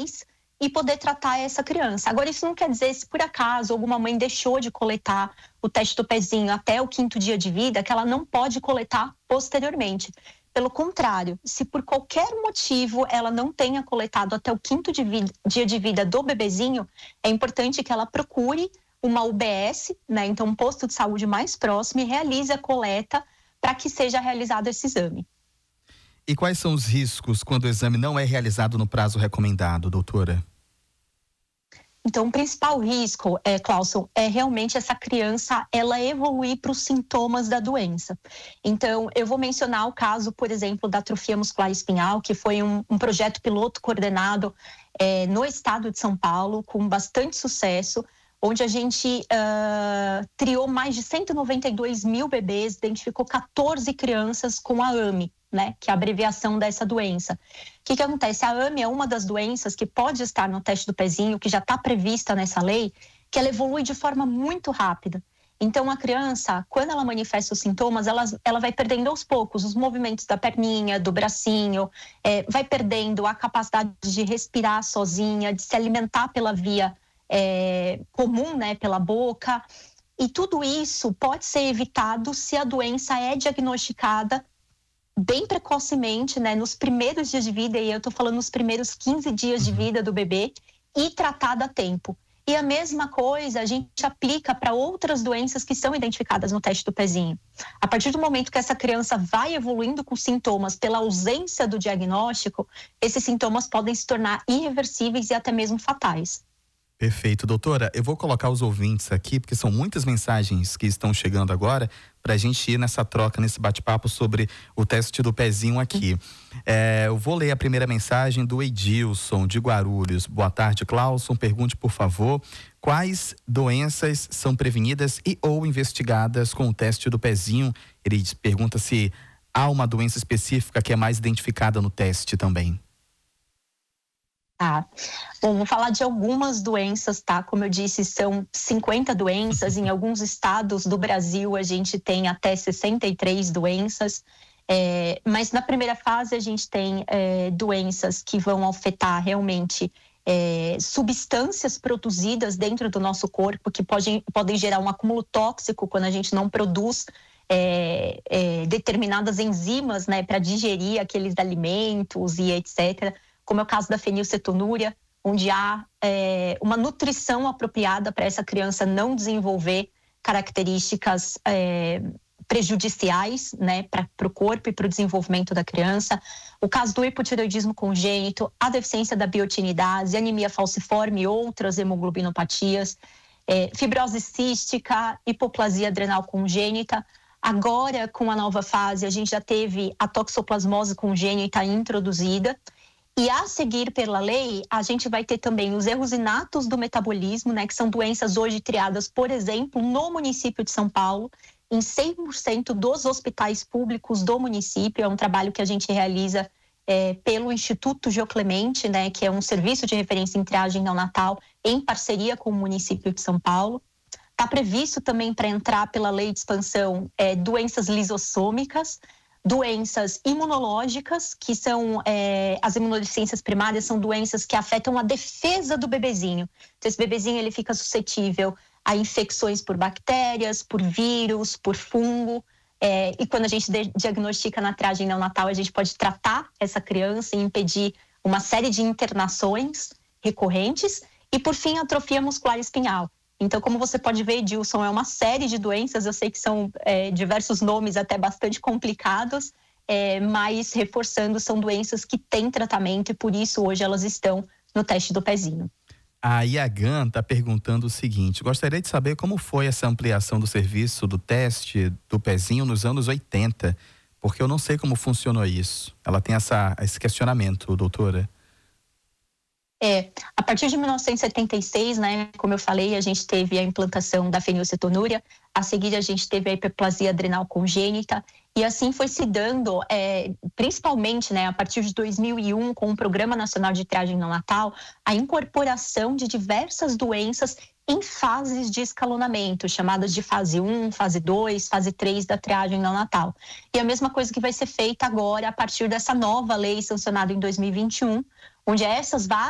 mês e poder tratar essa criança. Agora, isso não quer dizer, se por acaso alguma mãe deixou de coletar o teste do pezinho até o 5º dia de vida, que ela não pode coletar posteriormente. Pelo contrário, se por qualquer motivo ela não tenha coletado até o 5º dia de vida do bebezinho, é importante que ela procure uma UBS, né? Então um posto de saúde mais próximo, e realize a coleta para que seja realizado esse exame. E quais são os riscos quando o exame não é realizado no prazo recomendado, doutora? Então, o principal risco, Clauson, é realmente essa criança, ela evoluir para os sintomas da doença. Então, eu vou mencionar o caso, por exemplo, da atrofia muscular espinhal, que foi um projeto piloto coordenado no estado de São Paulo, com bastante sucesso, onde a gente triou mais de 192 mil bebês, identificou 14 crianças com a AME, né, que é a abreviação dessa doença. O que acontece? A AME é uma das doenças que pode estar no teste do pezinho, que já está prevista nessa lei, que ela evolui de forma muito rápida. Então, a criança, quando ela manifesta os sintomas, ela vai perdendo aos poucos os movimentos da perninha, do bracinho, vai perdendo a capacidade de respirar sozinha, de se alimentar pela via comum, né, pela boca. E tudo isso pode ser evitado se a doença é diagnosticada bem precocemente, né, nos primeiros dias de vida, e eu estou falando nos primeiros 15 dias de vida do bebê, e tratada a tempo. E a mesma coisa a gente aplica para outras doenças que são identificadas no teste do pezinho. A partir do momento que essa criança vai evoluindo com sintomas pela ausência do diagnóstico, esses sintomas podem se tornar irreversíveis e até mesmo fatais. Perfeito, doutora. Eu vou colocar os ouvintes aqui, porque são muitas mensagens que estão chegando agora, para a gente ir nessa troca, nesse bate-papo sobre o teste do pezinho aqui. Eu vou ler a primeira mensagem do Edilson, de Guarulhos. Boa tarde, Clauson. Pergunte, por favor, quais doenças são prevenidas e ou investigadas com o teste do pezinho? Ele pergunta se há uma doença específica que é mais identificada no teste também. Bom, vou falar de algumas doenças, tá? Como eu disse, são 50 doenças. Em alguns estados do Brasil, a gente tem até 63 doenças. Mas na primeira fase, a gente tem doenças que vão afetar realmente substâncias produzidas dentro do nosso corpo, que podem gerar um acúmulo tóxico quando a gente não produz determinadas enzimas, né, para digerir aqueles alimentos e etc., como é o caso da fenilcetonúria, onde há uma nutrição apropriada para essa criança não desenvolver características prejudiciais, né, para o corpo e para o desenvolvimento da criança. O caso do hipotireoidismo congênito, a deficiência da biotinidase, anemia falciforme e outras hemoglobinopatias, fibrose cística, hipoplasia adrenal congênita. Agora, com a nova fase, a gente já teve a toxoplasmose congênita introduzida. E a seguir pela lei, a gente vai ter também os erros inatos do metabolismo, né, que são doenças hoje triadas, por exemplo, no município de São Paulo, em 100% dos hospitais públicos do município. É um trabalho que a gente realiza pelo Instituto Geoclemente, né, que é um serviço de referência em triagem neonatal, em parceria com o município de São Paulo. Está previsto também para entrar pela lei de expansão doenças lisossômicas, doenças imunológicas, que são as imunodeficiências primárias, são doenças que afetam a defesa do bebezinho. Então, esse bebezinho ele fica suscetível a infecções por bactérias, por vírus, por fungo. E quando a gente diagnostica na triagem neonatal, a gente pode tratar essa criança e impedir uma série de internações recorrentes. E, por fim, a atrofia muscular espinhal. Então, como você pode ver, Edilson, é uma série de doenças, eu sei que são diversos nomes até bastante complicados, mas reforçando, são doenças que têm tratamento e por isso hoje elas estão no teste do pezinho. A Iagan está perguntando o seguinte: gostaria de saber como foi essa ampliação do serviço do teste do pezinho nos anos 80, porque eu não sei como funcionou isso. Ela tem esse questionamento, doutora. A partir de 1976, né, como eu falei, a gente teve a implantação da fenilcetonúria, a seguir a gente teve a hiperplasia adrenal congênita, e assim foi se dando, principalmente, né, a partir de 2001, com o Programa Nacional de Triagem Neonatal, a incorporação de diversas doenças em fases de escalonamento, chamadas de fase 1, fase 2, fase 3 da triagem neonatal. E a mesma coisa que vai ser feita agora a partir dessa nova lei sancionada em 2021, onde essas várias